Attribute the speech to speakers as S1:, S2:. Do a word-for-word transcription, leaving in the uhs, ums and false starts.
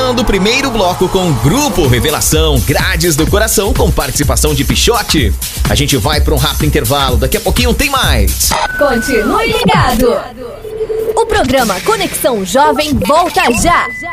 S1: Começando o primeiro bloco com Grupo Revelação, Grades do Coração, com participação de Pixote. A gente vai para um rápido intervalo, daqui a pouquinho tem mais.
S2: Continue ligado. O programa Conexão Jovem volta já.